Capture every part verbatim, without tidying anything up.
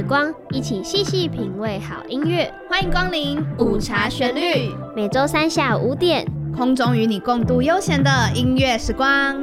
光，一起细细品味好音乐。 欢迎光临午茶旋律， 每周三下午五点， 空中与你共度悠闲的音乐时光。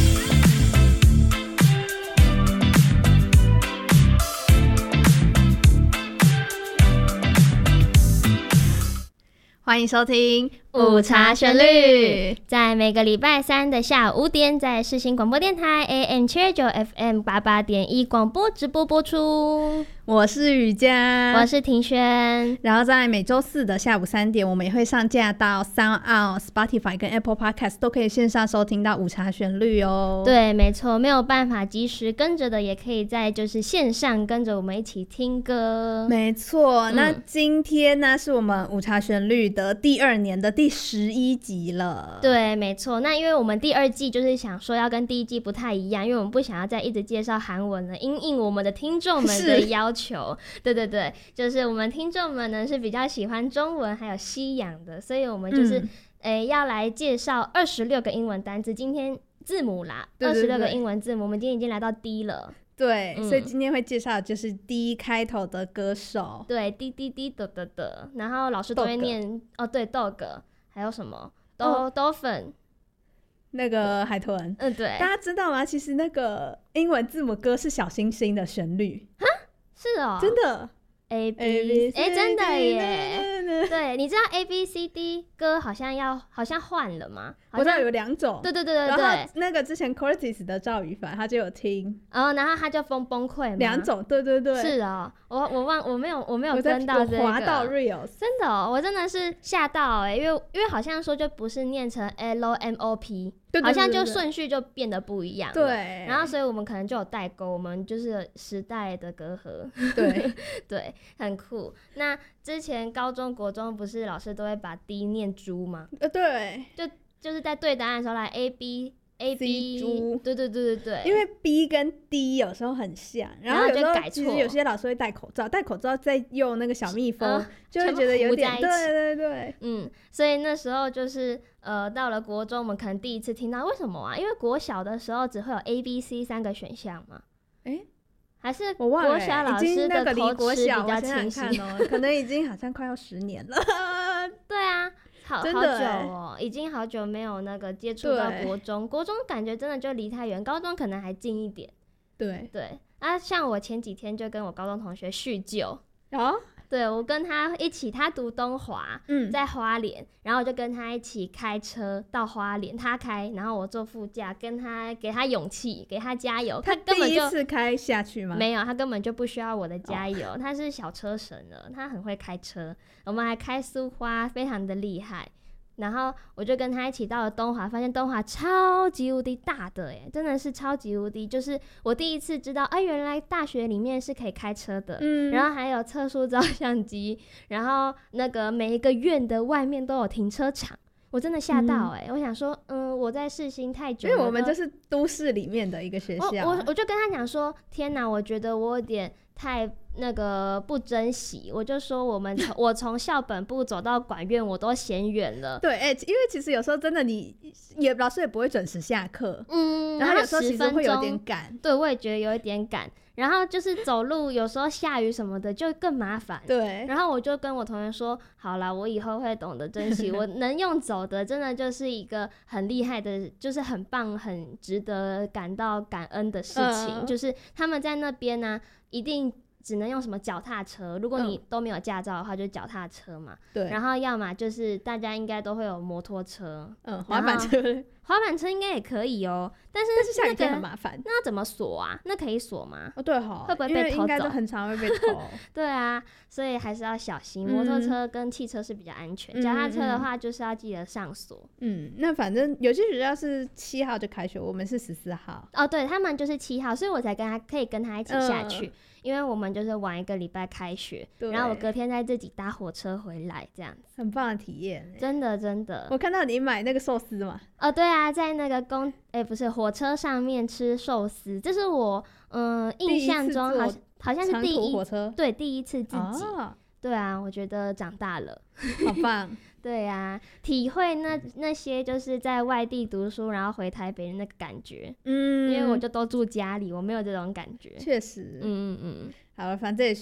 欢迎收听午茶旋律，在每个礼拜三的下午五点，在世新广播电台 A M 七二九 F M 八八点一广播直播播出。 我是雨佳， 我是庭轩。 然后在每周四的下午三点，我们也会上架到 SoundOn、Spotify 跟 Apple Podcast 都可以线上收听到午茶旋律哦。 对，没错，没有办法及时跟着的，也可以在就是线上跟着我们一起听歌。 没错， 嗯、 那今天呢是我们午茶旋律的第二年的第十一集了。 对，没错。那因为我们第二季就是想说要跟第一季不太一样，因为我们不想要再一直介绍韩文了，因应我们的听众们的要求。对对对，就是我们听众们呢是比较喜欢中文还有西洋的，所以我们就是、嗯欸、要来介绍二十六个英文单字，今天字母啦，二十六个英文字母，我们今天已经来到 D 了。 对、嗯，所以今天会介绍的就是 D 开头的歌手。 对 ，D D D 的的的，然后老师都会念哦，对 ，dog， 还有什么 do dolphin。 那个海豚， 嗯，对， 大家知道吗？其实那个英文字母歌是小星星的旋律。哈， 是哦， 真的 ，A B， 哎、欸，真的耶。对，你知道 A B C D 歌好像要好像换了吗？ 我知道有两种。 对对对对对。 然后那个之前 Curtis 的赵宇凡他就有听， 哦，然后他就崩崩溃嘛。 两种，对对对。 是哦，我我忘我没有我没有跟到这个。 我滑到 Reels， 真的哦，我真的是吓到哎、欸，因为因为好像说就不是念成 L M O P。对对对对对，好像就顺序就变得不一样了。 对， 然后所以我们可能就有代沟，我们就是时代的隔阂。 对对，很酷。那之前高中国中不是老师都会把 D 念猪吗？ 呃，对， 就就是在对答案的时候来 A B A B 猪， 对对对对对， 因为 B 跟 D 有时候很像，然后有时候其实有些老师会戴口罩，戴口罩再用那个小蜜蜂，嗯、就会觉得有点对对对， 嗯，所以那时候就是呃到了国中，我们可能第一次听到为什么啊？因为国小的时候只会有 A B C 三个选项嘛，哎、欸。还是国小老师的口齿比较清晰哦，可能已经好像快要十年了。 对啊，好好久哦，已经好久没有那个接触到国中，国中感觉真的就离太远，高中可能还近一点。 对对啊，像我前几天就跟我高中同学叙旧啊。 对，我跟他一起，他读东华、嗯，在花莲，然后我就跟他一起开车到花莲，他开，然后我坐副驾，跟他给他勇气，给他加油。 他根本就第一次开下去吗？ 没有，他根本就不需要我的加油，哦、他是小车神了，他很会开车。我们还开苏花，非常的厉害。然后我就跟他一起到了东华，发现东华超级无敌大的耶，真的是超级无敌，就是我第一次知道，哎、啊，原来大学里面是可以开车的，嗯，然后还有测速照相机，然后那个每一个院的外面都有停车场，我真的吓到哎、嗯，我想说，嗯，我在世新太久了， 因为我们就是都市里面的一个学校， 我我我就跟他讲说，天哪，我觉得我有点太那个不珍惜，我就说我们从我从校本部走到管院我都嫌远了。 对，哎、欸，因为其实有时候真的你也老师也不会准时下课，嗯，然后有时候其实会有点赶， 对，我也觉得有一点赶。然后就是走路，有时候下雨什么的就更麻烦。 对。 然后我就跟我同学说，好啦，我以后会懂得珍惜，我能用走的，真的就是一个很厉害的，就是很棒、很值得感到感恩的事情。嗯、就是他们在那边呢、啊，一定只能用什么脚踏车，如果你都没有驾照的话，就是脚踏车嘛。对。然后要么就是大家应该都会有摩托车， 嗯，滑板车。 滑板车应该也可以哦、喔，但是、 那個、但是下雨天很麻烦。 那要怎么锁啊？那可以锁吗？ 哦，对齁， 会不会被偷走？ 应该都很常会被偷。 对啊，所以还是要小心。摩托车跟汽车是比较安全，脚、嗯、踏车的话就是要记得上锁。 嗯，那反正有些学校是七号就开学，我们是十四号。 哦，对，他们就是七号，所以我才跟他可以跟他一起下去。嗯，因为我们就是晚一个礼拜开学，然后我隔天再自己搭火车回来，这样子很棒的体验。 真的真的， 我看到你买那个寿司嘛？ 哦，对啊，在那个公哎、欸、不是火车上面吃寿司，这是我嗯、呃、印象中好好像是第一火车对第一次自己、 哦， 对啊，我觉得长大了， 好棒。 对啊，体会那那些就是在外地读书然后回台北的那个感觉，嗯，因为我就都住家里，我没有这种感觉。 确实， 嗯嗯嗯， 好了，反正也是